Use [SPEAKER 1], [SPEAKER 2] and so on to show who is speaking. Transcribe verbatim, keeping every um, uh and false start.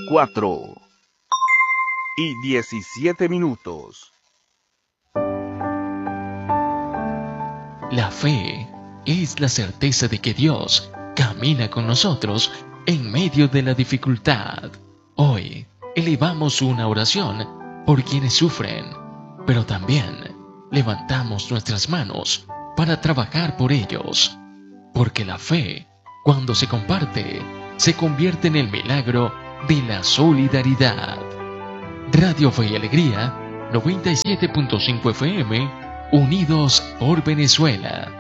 [SPEAKER 1] cuatro y diecisiete minutos.
[SPEAKER 2] La fe es la certeza de que Dios camina con nosotros en medio de la dificultad. Hoy elevamos una oración por quienes sufren, pero también levantamos nuestras manos para trabajar por ellos, porque la fe, cuando se comparte, se convierte en el milagro de la solidaridad. Radio Fe y Alegría, noventa y siete punto cinco F M, unidos por Venezuela.